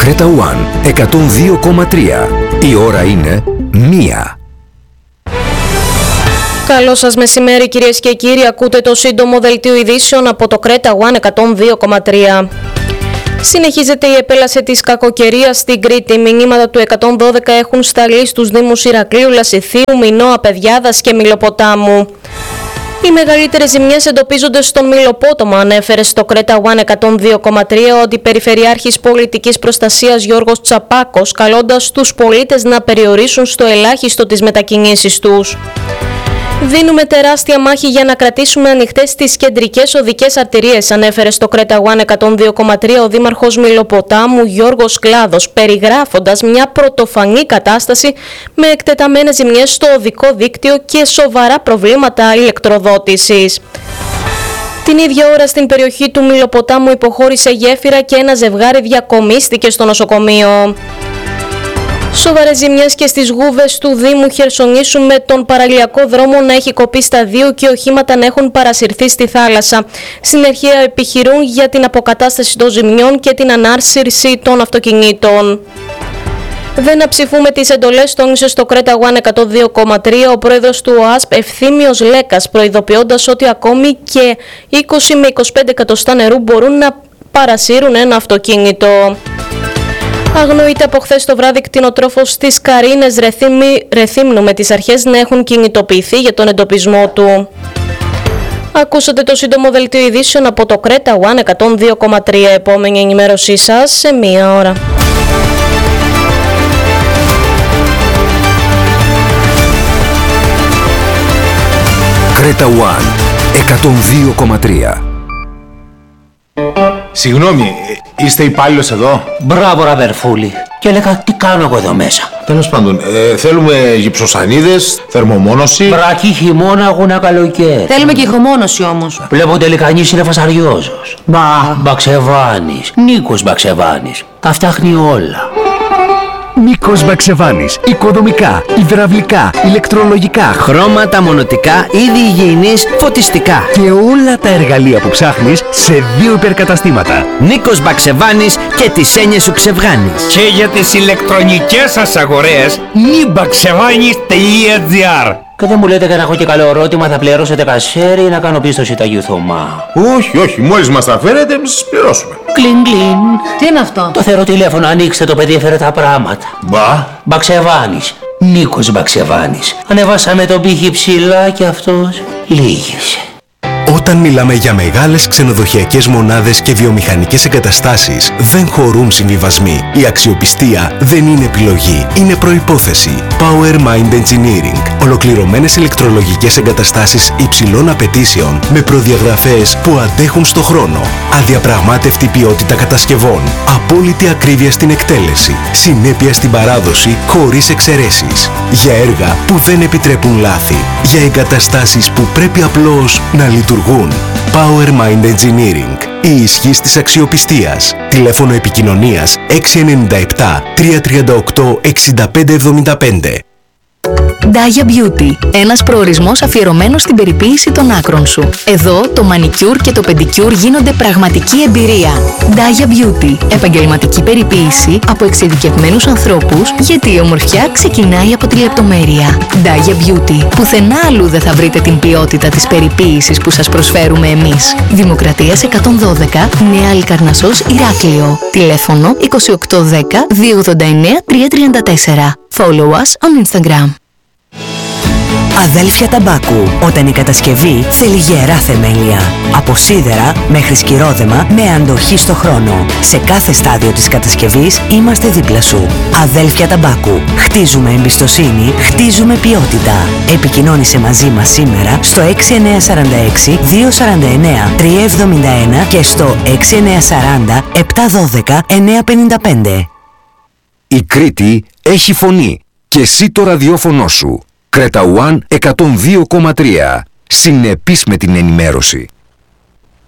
Creta One 102,3. Η ώρα είναι 1. Καλό σας μεσημέρι κυρίες και κύριοι, ακούτε το σύντομο δελτίο ειδήσεων από το Creta One 102,3. Συνεχίζεται η επέλαση της κακοκαιρίας στην Κρήτη. Μηνύματα του 112 έχουν σταλεί στους δήμους Ηρακλείου, Λασιθίου, Μινώα, Παιδιάδας και Μιλοποτάμου. Οι μεγαλύτερες ζημιές εντοπίζονται στον Μιλοπόταμο, ανέφερε στο Creta One 102,3 ο Αντιπεριφερειάρχης Πολιτικής Προστασίας Γιώργος Τσαπάκος, καλώντας τους πολίτες να περιορίσουν στο ελάχιστο τις μετακινήσεις τους. Δίνουμε τεράστια μάχη για να κρατήσουμε ανοιχτές τις κεντρικές οδικές αρτηρίες, ανέφερε στο Creta One 102,3 ο Δήμαρχος Μιλοποτάμου Γιώργος Κλάδος, περιγράφοντας μια πρωτοφανή κατάσταση με εκτεταμένες ζημιές στο οδικό δίκτυο και σοβαρά προβλήματα ηλεκτροδότησης. Την ίδια ώρα στην περιοχή του Μιλοποτάμου υποχώρησε γέφυρα και ένα ζευγάρι διακομίστηκε στο νοσοκομείο. Σοβαρές ζημιές και στις γούβες του Δήμου Χερσονήσου, με τον παραλιακό δρόμο να έχει κοπεί στα δύο και οχήματα να έχουν παρασυρθεί στη θάλασσα. Συνεχεία επιχειρούν για την αποκατάσταση των ζημιών και την ανάρσυρση των αυτοκινήτων. Δεν αψηφούμε τις εντολές, τόνισε στο Creta One 102,3 ο πρόεδρος του ΟΑΣΠ Ευθύμιος Λέκας, προειδοποιώντας ότι ακόμη και 20 με 25 εκατοστά νερού μπορούν να παρασύρουν ένα αυτοκίνητο. Αγνοείται από χθες το βράδυ κτηνοτρόφος στις Καρίνες Ρεθύμνου, με τις αρχές να έχουν κινητοποιηθεί για τον εντοπισμό του. Ακούσατε το σύντομο δελτίο ειδήσεων από το Creta One 102,3. Επόμενη ενημέρωσή σας σε 1 ώρα. Creta One 102,3. Συγγνώμη, είστε υπάλληλος εδώ? Μπράβο ρε αδερφούλη. Και έλεγα τι κάνω εγώ εδώ μέσα. Τέλος πάντων, θέλουμε γυψοσανίδες, θερμομόνωση. Βρακή χειμώνα, αγώνα καλοκαίρι. Θέλουμε και ηχομόνωση όμως. Βλέπω τελικανής είναι φασαριόζος. Μπαξεβάνης, Νίκος Μπαξεβάνης. Τα φτιάχνει όλα. Νίκος Μπαξεβάνης. Οικοδομικά, υδραυλικά, ηλεκτρολογικά, χρώματα, μονοτικά, είδη υγιεινής, φωτιστικά και όλα τα εργαλεία που ψάχνεις σε 2 υπερκαταστήματα. Νίκος Μπαξεβάνης και τις έννοιες σου ξεβγάνεις. Και για τις ηλεκτρονικές σας αγορές, nibaksevanis.gr. Και δεν μου λέτε que να έχω και καλό ερώτημα, θα πληρώσετε κασέρι ή να κάνω πίστοση Ταγίου Θωμά? Όχι, μόλις μας τα φέρετε, εμείς σας πληρώσουμε. Κλιν κλιν. Τι είναι αυτό? Το θεωρώ τηλέφωνο, ανοίξτε το, παιδί έφερε τα πράγματα. Μπαξεβάνης. Νίκος Μπαξεβάνης. Ανεβάσαμε τον πύχη ψηλά και αυτός λύγησε. Όταν μιλάμε για μεγάλες ξενοδοχειακές μονάδες και βιομηχανικές εγκαταστάσεις, δεν χωρούν συμβιβασμοί. Η αξιοπιστία δεν είναι επιλογή, είναι προϋπόθεση. Power Mind Engineering. Ολοκληρωμένες ηλεκτρολογικές εγκαταστάσεις υψηλών απαιτήσεων με προδιαγραφές που αντέχουν στο χρόνο. Αδιαπραγμάτευτη ποιότητα κατασκευών. Απόλυτη ακρίβεια στην εκτέλεση. Συνέπεια στην παράδοση χωρίς εξαιρέσεις. Για έργα που δεν επιτρέπουν λάθη. Για εγκαταστάσεις που πρέπει απλώς να λειτουργούν. Power Mind Engineering. Η ισχύς της αξιοπιστίας. Τηλέφωνο επικοινωνίας 697 338 6575. Daya Beauty. Ένας προορισμός αφιερωμένος στην περιποίηση των άκρων σου. Εδώ το μανικιούρ και το πεντικιούρ γίνονται πραγματική εμπειρία. Daya Beauty. Επαγγελματική περιποίηση από εξειδικευμένους ανθρώπους, γιατί η ομορφιά ξεκινάει από τη λεπτομέρεια. Daya Beauty. Πουθενά αλλού δεν θα βρείτε την ποιότητα της περιποίησης που σας προσφέρουμε εμείς. Δημοκρατίας 112, Νέα Αλικαρνασσός, Ηράκλειο. Τηλέφωνο 2810 289 334. Follow us on Instagram. Αδέλφια Ταμπάκου. Όταν η κατασκευή θέλει γερά θεμέλια. Από σίδερα μέχρι σκυρόδεμα με αντοχή στο χρόνο. Σε κάθε στάδιο της κατασκευής είμαστε δίπλα σου. Αδέλφια Ταμπάκου. Χτίζουμε εμπιστοσύνη, χτίζουμε ποιότητα. Επικοινώνησε μαζί μας σήμερα στο 6946 249 371 και στο 6940 712 955. Η Κρήτη έχει φωνή και εσύ το ραδιόφωνο σου. Creta One 102,3. Συνεπής με την ενημέρωση.